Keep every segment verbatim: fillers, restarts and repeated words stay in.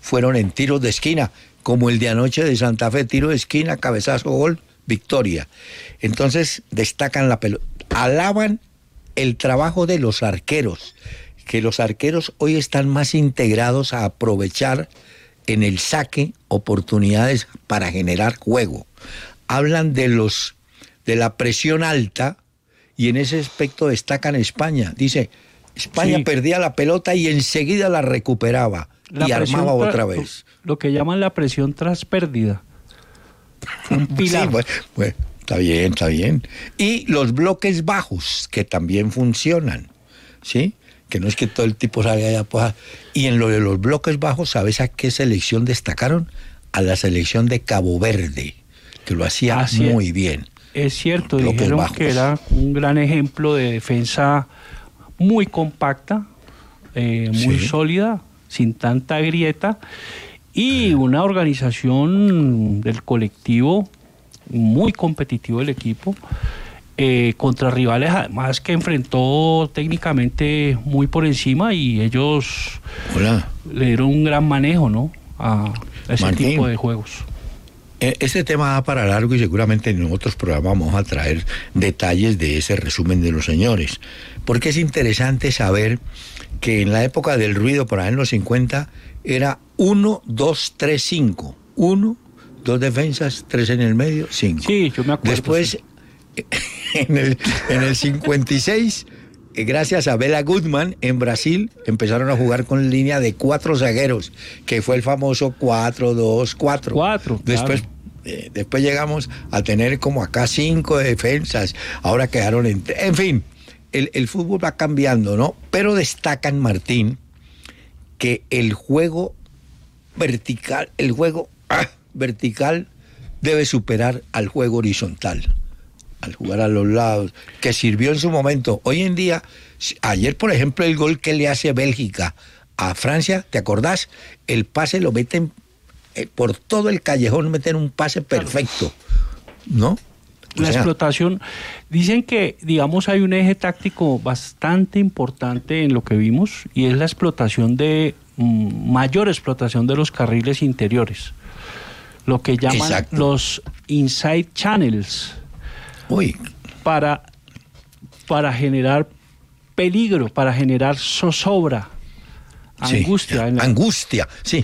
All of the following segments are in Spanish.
fueron en tiros de esquina, como el de anoche de Santa Fe, tiro de esquina, cabezazo, gol, victoria. Entonces destacan la pelota, alaban el trabajo de los arqueros, que los arqueros hoy están más integrados a aprovechar en el saque oportunidades para generar juego. Hablan de los de la presión alta y en ese aspecto destacan España. Dice, España sí. perdía la pelota y enseguida la recuperaba la y armaba tra- otra vez. Lo que llaman la presión tras pérdida. Un pilar. Sí, bueno, bueno, está bien, está bien. Y los bloques bajos, que también funcionan, ¿sí? Que no es que todo el tipo salga allá, pues. Y en lo de los bloques bajos, ¿sabes a qué selección destacaron? A la selección de Cabo Verde, que lo hacía Así muy es. bien. Es cierto, dijeron bajos. que era un gran ejemplo de defensa muy compacta, eh, muy sí. sólida, sin tanta grieta, y una organización del colectivo muy competitivo del equipo, eh, contra rivales además que enfrentó técnicamente muy por encima, y ellos Hola. le dieron un gran manejo, ¿no?, a ese Martín, tipo de juegos. Este tema da para largo y seguramente en otros programas vamos a traer detalles de ese resumen de los señores, porque es interesante saber que en la época del ruido, por ahí en los cincuenta, era uno, dos, tres, cinco. uno, dos defensas, tres en el medio, cinco. Sí, yo me acuerdo. Después, sí. en, el, en el cincuenta y seis, gracias a Bela Goodman, en Brasil, empezaron a jugar con línea de cuatro zagueros, que fue el famoso cuatro dos cuatro. Cuatro, Después, claro. eh, después llegamos a tener como acá cinco defensas, ahora quedaron en... En fin, el, el fútbol va cambiando, ¿no? Pero destacan, Martín, que el juego vertical, el juego ah, vertical debe superar al juego horizontal, al jugar a los lados, que sirvió en su momento. Hoy en día, ayer por ejemplo el gol que le hace Bélgica a Francia, ¿te acordás? El pase lo meten eh, por todo el callejón, meten un pase perfecto, ¿no? La o sea, explotación, dicen que, digamos, hay un eje táctico bastante importante en lo que vimos, y es la explotación de, mm, mayor explotación de los carriles interiores, lo que llaman Exacto. los inside channels. Uy. Para, para generar peligro, para generar zozobra, angustia. Sí, en la... Angustia, sí.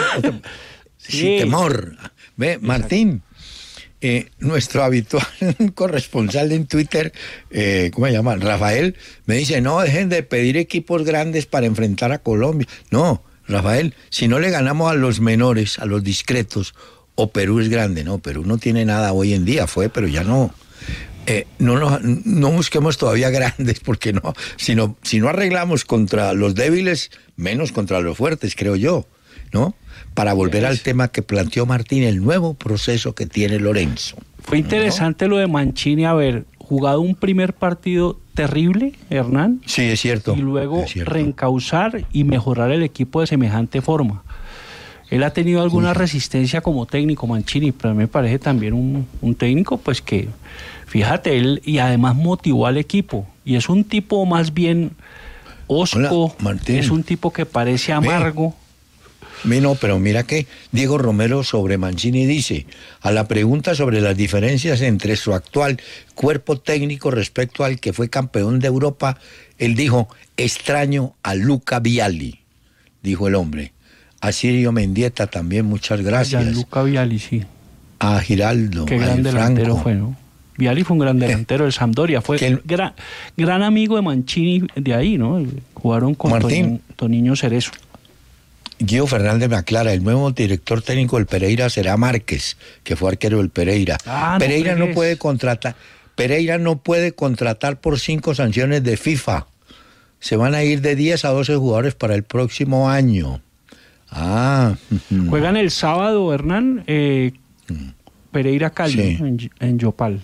sí. sí, temor. Ve, Exacto. Martín, eh, nuestro habitual corresponsal en Twitter, eh, ¿cómo se llama? Rafael, me dice, no dejen de pedir equipos grandes para enfrentar a Colombia. No, Rafael, si no le ganamos a los menores, a los discretos, o Perú es grande, no, Perú no tiene nada hoy en día, fue, pero ya no. Eh, no, no, no busquemos todavía grandes, porque no, si no, si no arreglamos contra los débiles, menos contra los fuertes, creo yo, ¿no? Para volver al tema que planteó Martín, el nuevo proceso que tiene Lorenzo. Fue interesante, ¿no?, lo de Mancini haber jugado un primer partido terrible, Hernán. Sí, es cierto. Y luego es cierto. reencauzar y mejorar el equipo de semejante forma. Él ha tenido alguna Uy. resistencia como técnico, Mancini, pero a mí me parece también un, un técnico, pues que, fíjate, él, y además motivó al equipo. Y es un tipo más bien hosco, Hola, es un tipo que parece amargo. Ve, no, pero mira que Diego Romero sobre Mancini dice, a la pregunta sobre las diferencias entre su actual cuerpo técnico respecto al que fue campeón de Europa, él dijo, extraño a Luca Vialli, dijo el hombre. A Sirio Mendieta también, muchas gracias. A Luca Vialli, sí. A Giraldo. Qué gran delantero fue, ¿no? Vialli fue un gran delantero del Sampdoria, fue el... gran, gran amigo de Mancini de ahí, ¿no? Jugaron con Martín, Toniño Cerezo. Guido Fernández me aclara, el nuevo director técnico del Pereira será Márquez, que fue arquero del Pereira. Ah, Pereira no, no puede contratar, Pereira no puede contratar por cinco sanciones de FIFA. Se van a ir de diez a doce jugadores para el próximo año. Ah. Juegan el sábado, Hernán, eh, Pereira Cali, sí. en, en Yopal.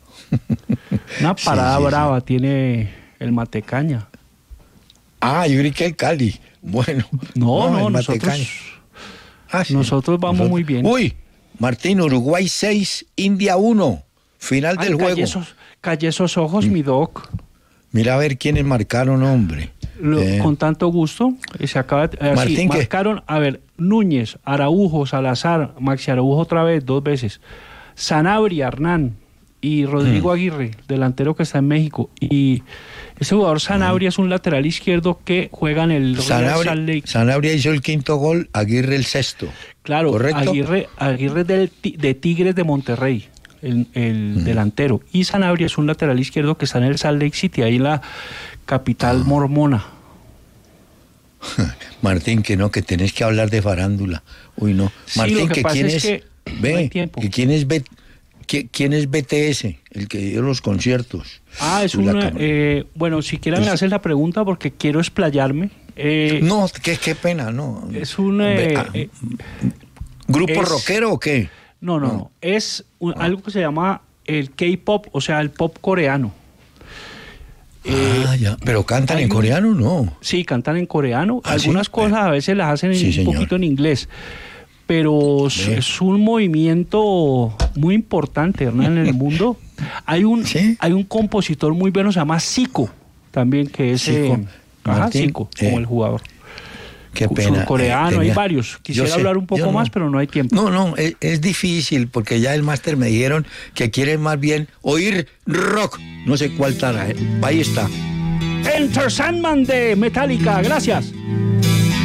Una parada sí, sí, brava sí. tiene el Matecaña. Ah, yo creí que el Cali. Bueno. No, no, no nosotros, ah, sí. nosotros vamos nosotros. muy bien. Uy, Martín, Uruguay seis, India uno. Final Ay, del calle juego. Esos, calle esos ojos, mm. mi doc. Mira a ver quiénes marcaron, hombre. Lo, Eh. Con tanto gusto. Eh, Se acaba de, así, Martín, ¿qué? marcaron, a ver, Núñez, Araujo, Salazar, Maxi Araujo otra vez, dos veces, Sanabria, Hernán y Rodrigo Mm. Aguirre, delantero que está en México. Y ese jugador Sanabria es un lateral izquierdo que juega en el Real Salt Sanabria, Lake. Sanabria hizo el quinto gol, Aguirre el sexto. Claro, ¿correcto? Aguirre, Aguirre del, Ti- de Tigres de Monterrey, el, el Mm. delantero. Y Sanabria es un lateral izquierdo que está en el Salt Lake City, ahí en la capital mormona. Martín, que no, que tenés que hablar de farándula. Uy, no. Sí, Martín, lo que que pasa quién es es, que ve, no hay tiempo. que quién es B- que- quién es B T S, el que dio los conciertos. Ah, es Uy, la una... cámara. eh, bueno, si quieren me Es- haces la pregunta porque quiero explayarme. Eh, No, qué, qué pena, no. Es un... eh, Ve- ah, eh, ¿Grupo es- rockero o qué? no, no, no. no. Es un- algo que se llama el K-pop, o sea, el pop coreano. Eh, ah, ya. Pero cantan hay en un- coreano, no. Sí, cantan en coreano. ¿Ah, sí? Algunas cosas a veces las hacen Sí, un señor. poquito en inglés. Pero es, Ve. es un movimiento muy importante, Hernán, en el mundo. Hay un, ¿Sí? hay un compositor muy bueno, se llama Zico, también, que es... Zico. eh, ajá, Martín, Zico, eh, como el jugador. Qué pena. Surcoreano, eh, hay tenía- varios. Yo Quisiera sé, hablar un yo poco no. más, pero no hay tiempo. No, no, es, es difícil porque ya el máster me dijeron que quieren más bien oír rock. No sé cuál estará. ¿eh? Ahí está. Enter Sandman de Metallica, gracias.